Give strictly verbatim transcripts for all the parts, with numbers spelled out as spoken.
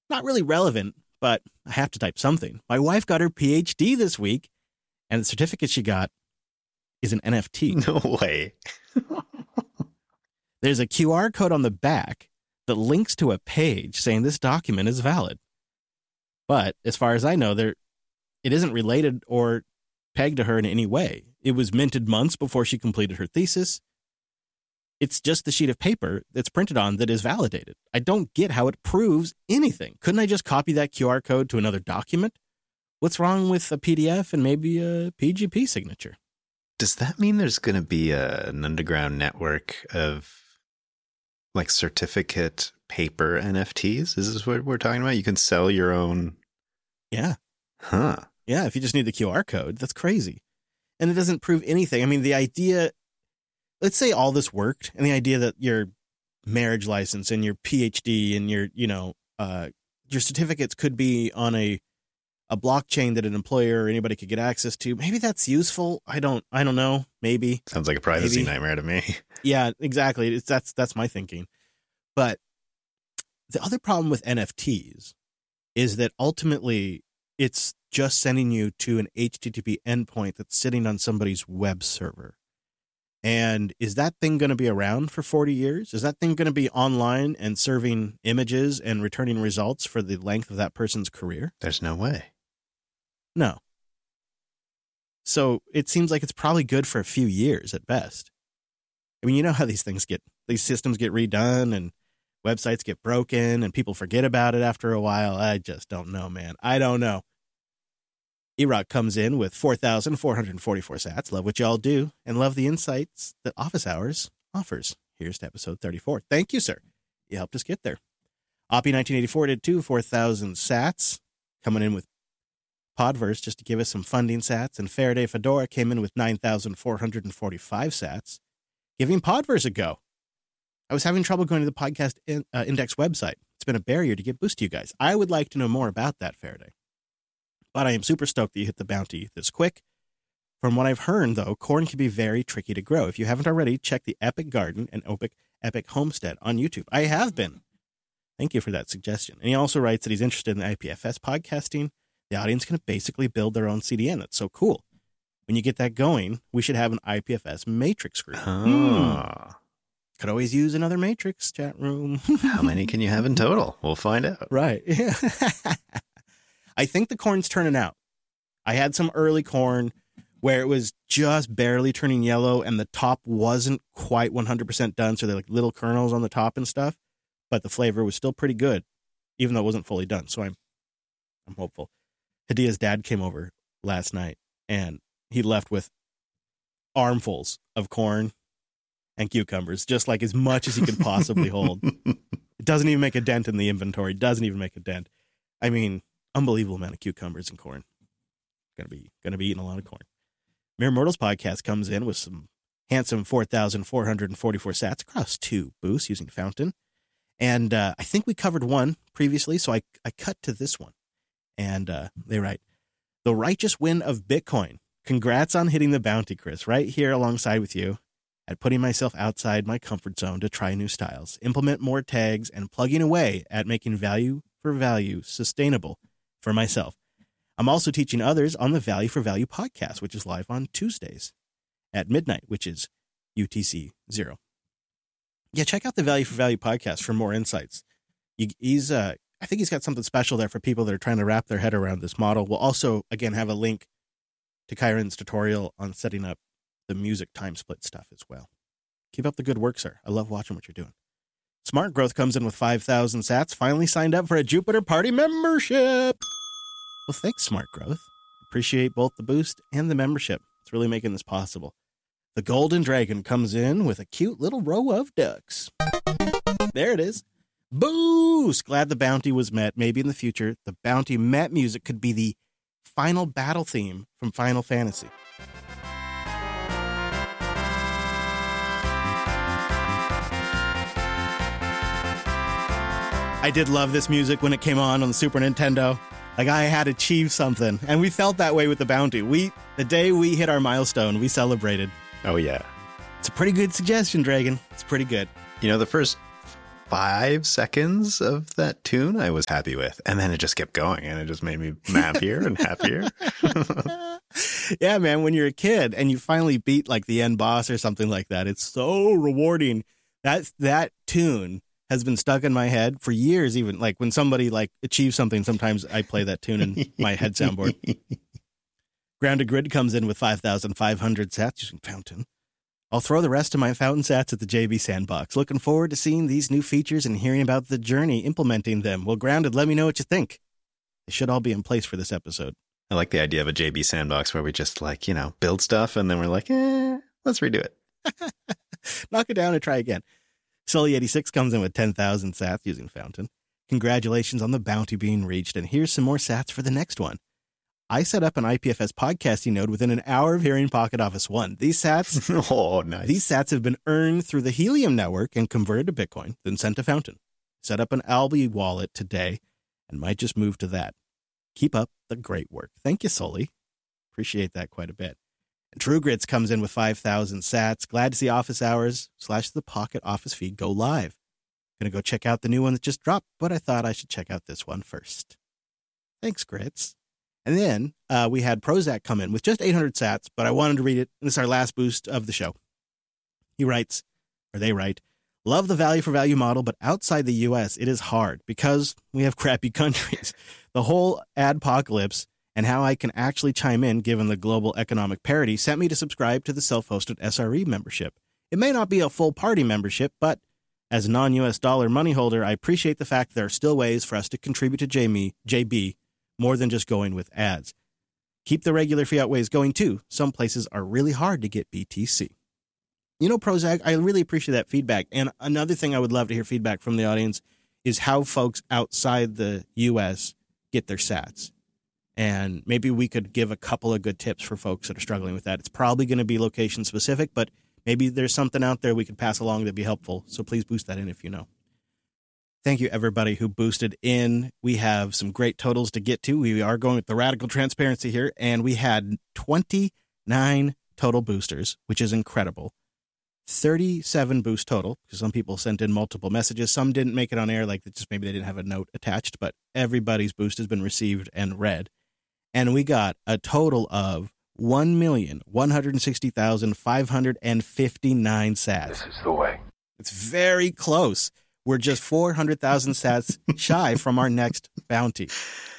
not really relevant, but I have to type something. My wife got her P H D this week, and the certificate she got is an N F T. No way. There's a Q R code on the back that links to a page saying this document is valid. But as far as I know, there it isn't related or pegged to her in any way. It was minted months before she completed her thesis. It's just the sheet of paper that's printed on that is validated. I don't get how it proves anything. Couldn't I just copy that Q R code to another document? What's wrong with a P D F and maybe a P G P signature? Does that mean there's going to be a, an underground network of like certificate paper N F Ts? Is this what we're talking about? You can sell your own. Yeah. Huh. Yeah. If you just need the Q R code, that's crazy. And it doesn't prove anything. I mean, the idea, let's say all this worked, and the idea that your marriage license and your P H D and your, you know, uh, your certificates could be on a, a blockchain that an employer or anybody could get access to. Maybe that's useful. I don't, I don't know. Maybe. Sounds like a privacy Maybe. nightmare to me. Yeah, exactly. It's, that's, that's my thinking. But the other problem with N F Ts is that ultimately it's just sending you to an H T T P endpoint that's sitting on somebody's web server. And is that thing going to be around for forty years? Is that thing going to be online and serving images and returning results for the length of that person's career? There's no way. No. So it seems like it's probably good for a few years at best. I mean, you know how these things get, these systems get redone and websites get broken and people forget about it after a while. I just don't know, man. I don't know. E-Rock comes in with four thousand four hundred forty-four sats. Love what y'all do and love the insights that Office Hours offers. Here's to episode thirty-four. Thank you, sir. You helped us get there. Oppie nineteen eighty-four did too, four thousand sats. Coming in with Podverse just to give us some funding sats. And Faraday Fedora came in with nine thousand four hundred forty-five sats, giving Podverse a go. I was having trouble going to the podcast in, uh, index website. It's been a barrier to get boost to you guys. I would like to know more about that, Faraday. But I am super stoked that you hit the bounty this quick. From what I've heard, though, corn can be very tricky to grow. If you haven't already, check the Epic Garden and Epic, Epic Homestead on YouTube. I have been. Thank you for that suggestion. And he also writes that he's interested in the I P F S podcasting. The audience can basically build their own C D N. That's so cool. When you get that going, we should have an I P F S matrix group. Oh. Hmm. Could always use another matrix chat room. How many can you have in total? We'll find out. Right. Yeah. I think the corn's turning out. I had some early corn where it was just barely turning yellow and the top wasn't quite one hundred percent done. So they're like little kernels on the top and stuff, but the flavor was still pretty good, even though it wasn't fully done. So I'm, I'm hopeful. Hadia's dad came over last night and he left with armfuls of corn and cucumbers, just like as much as he could possibly hold. It doesn't even make a dent in the inventory. Doesn't even make a dent. I mean, unbelievable amount of cucumbers and corn. Gonna be gonna be eating a lot of corn. Mere Mortals podcast comes in with some handsome four thousand four hundred forty-four sats across two booths using Fountain. And uh, I think we covered one previously, so I, I cut to this one. And uh, they write, the righteous win of Bitcoin. Congrats on hitting the bounty, Chris. Right here alongside with you at putting myself outside my comfort zone to try new styles, implement more tags, and plugging away at making value for value sustainable for myself. I'm also teaching others on the Value for Value podcast, which is live on Tuesdays at midnight, which is U T C zero. Yeah, check out the Value for Value podcast for more insights. He, he's, uh, I think he's got something special there for people that are trying to wrap their head around this model. We'll also, again, have a link to Kyron's tutorial on setting up the music time split stuff as well. Keep up the good work, sir. I love watching what you're doing. Smart Growth comes in with five thousand sats, finally signed up for a Jupiter Party membership. Well, thanks, Smart Growth. Appreciate both the boost and the membership. It's really making this possible. The Golden Dragon comes in with a cute little row of ducks. There it is. Boost! Glad the bounty was met. Maybe in the future, the bounty met music could be the final battle theme from Final Fantasy. I did love this music when it came on on the Super Nintendo. Like, I had achieved something, and we felt that way with the bounty. We, the day we hit our milestone, we celebrated. Oh, yeah. It's a pretty good suggestion, Dragon. It's pretty good. You know, the first five seconds of that tune I was happy with. And then it just kept going and it just made me happier and happier. Yeah, man, when you're a kid and you finally beat like the end boss or something like that, it's so rewarding. That, that tune has been stuck in my head for years. Even like when somebody like achieves something, sometimes I play that tune in my head soundboard. Grounded Grid comes in with five thousand five hundred sats using Fountain. I'll throw the rest of my Fountain sats at the J B Sandbox. Looking forward to seeing these new features and hearing about the journey implementing them. Well, Grounded, let me know what you think. They should all be in place for this episode. I like the idea of a J B Sandbox where we just like, you know, build stuff and then we're like, eh, let's redo it. Knock it down and try again. Sully eighty-six comes in with ten thousand sats using Fountain. Congratulations on the bounty being reached, and here's some more sats for the next one. I set up an I P F S podcasting node within an hour of hearing Pocket Office One. These sats, oh, nice. These sats have been earned through the Helium network and converted to Bitcoin, then sent to Fountain. Set up an Alby wallet today and might just move to that. Keep up the great work. Thank you, Sully. Appreciate that quite a bit. And True Grits comes in with five thousand sats. Glad to see Office Hours slash the Pocket Office feed go live. Gonna go check out the new one that just dropped, but I thought I should check out this one first. Thanks, Grits. And then uh, we had Prozac come in with just eight hundred sats, but I wanted to read it. This is our last boost of the show. He writes, or they write, love the value for value model, but outside the U S, it is hard because we have crappy countries. The whole adpocalypse and how I can actually chime in given the global economic parity sent me to subscribe to the self-hosted S R E membership. It may not be a full party membership, but as a non-U S dollar money holder, I appreciate the fact there are still ways for us to contribute to J B more than just going with ads. Keep the regular fiat ways going too. Some places are really hard to get B T C. You know, Prozac, I really appreciate that feedback. And another thing I would love to hear feedback from the audience is how folks outside the U S get their sats. And maybe we could give a couple of good tips for folks that are struggling with that. It's probably going to be location specific, but maybe there's something out there we could pass along that'd be helpful. So please boost that in if you know. Thank you, everybody who boosted in. We have some great totals to get to. We are going with the radical transparency here, and we had twenty-nine total boosters, which is incredible. thirty-seven boost total, because some people sent in multiple messages. Some didn't make it on air, like just maybe they didn't have a note attached, but everybody's boost has been received and read. And we got a total of one million, one hundred sixty thousand, five hundred fifty-nine sats. This is the way. It's very close. We're just four hundred thousand sats shy from our next bounty.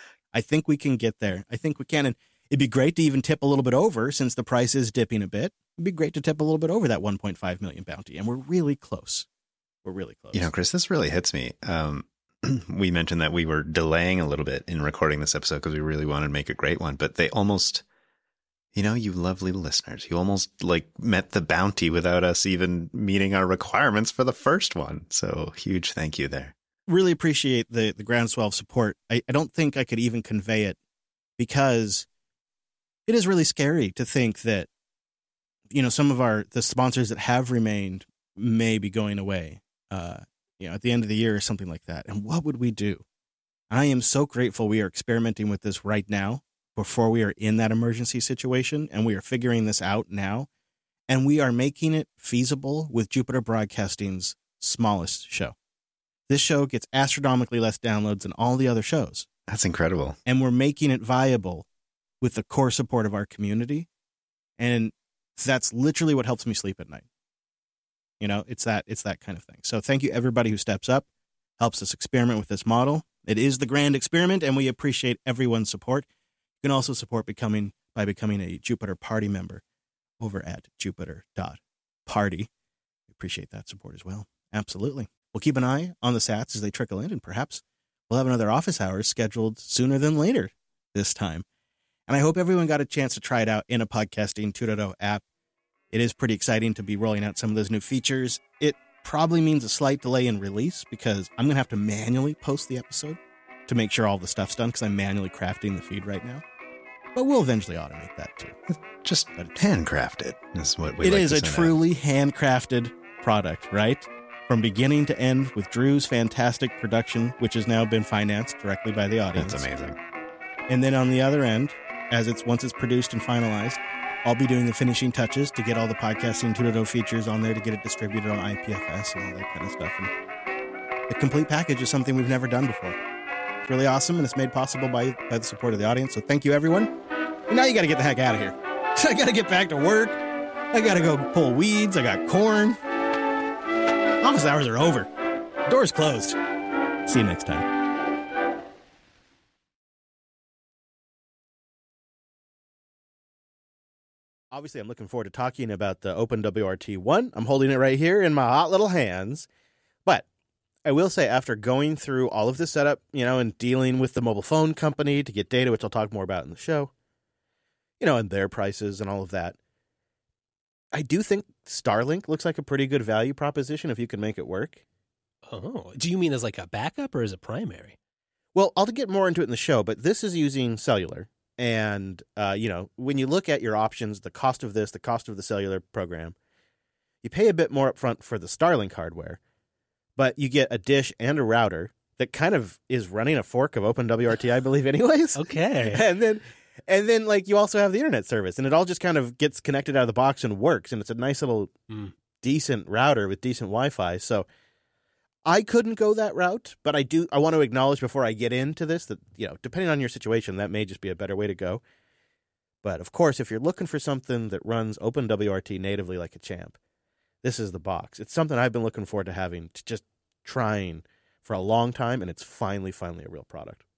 I think we can get there. I think we can. And it'd be great to even tip a little bit over since the price is dipping a bit. It'd be great to tip a little bit over that one point five million bounty. And we're really close. We're really close. You know, Chris, this really hits me. Um, we mentioned that we were delaying a little bit in recording this episode because we really wanted to make a great one, but they almost, you know, you lovely listeners, you almost like met the bounty without us even meeting our requirements for the first one. So huge thank you there. Really appreciate the, the groundswell of support. I, I don't think I could even convey it because it is really scary to think that, you know, some of our, the sponsors that have remained may be going away, uh, you know, at the end of the year or something like that. And what would we do? I am so grateful we are experimenting with this right now before we are in that emergency situation, and we are figuring this out now, and we are making it feasible with Jupiter Broadcasting's smallest show. This show gets astronomically less downloads than all the other shows. That's incredible. And we're making it viable with the core support of our community. And that's literally what helps me sleep at night. You know, it's that, it's that kind of thing. So thank you everybody who steps up, helps us experiment with this model. It is the grand experiment, and we appreciate everyone's support. You can also support becoming by becoming a Jupiter Party member over at jupiter dot party. We appreciate that support as well. Absolutely. We'll keep an eye on the sats as they trickle in, and perhaps we'll have another office hours scheduled sooner than later this time. And I hope everyone got a chance to try it out in a Podcasting two point oh app. It is pretty exciting to be rolling out some of those new features. It probably means a slight delay in release because I'm going to have to manually post the episode to make sure all the stuff's done because I'm manually crafting the feed right now. But we'll eventually automate that too. Just handcrafted is what we It like is to a send truly handcrafted product, right? From beginning to end with Drew's fantastic production, which has now been financed directly by the out. audience. That's amazing. And then on the other end, as it's once it's produced and finalized, I'll be doing the finishing touches to get all the Podcasting two point oh features on there to get it distributed on I P F S and all that kind of stuff. And the complete package is something we've never done before. It's really awesome, and it's made possible by, by the support of the audience. So thank you, everyone. And now you got to get the heck out of here. I got to get back to work. I got to go pull weeds. I got corn. Office hours are over. Doors closed. See you next time. Obviously, I'm looking forward to talking about the Open W R T one. I'm holding it right here in my hot little hands. But I will say, after going through all of this setup, you know, and dealing with the mobile phone company to get data, which I'll talk more about in the show, you know, and their prices and all of that, I do think Starlink looks like a pretty good value proposition if you can make it work. Oh, do you mean as like a backup or as a primary? Well, I'll get more into it in the show, but this is using cellular. And, uh, you know, when you look at your options, the cost of this, the cost of the cellular program, you pay a bit more upfront for the Starlink hardware, but you get a dish and a router that kind of is running a fork of Open W R T, I believe, anyways. Okay. And then, and then, like, you also have the internet service, and it all just kind of gets connected out of the box and works, and it's a nice little Mm. decent router with decent Wi-Fi. So I couldn't go that route, but I do. I want to acknowledge before I get into this that, you know, depending on your situation, that may just be a better way to go. But of course, if you're looking for something that runs Open W R T natively like a champ, this is the box. It's something I've been looking forward to having, to just trying for a long time, and it's finally, finally a real product.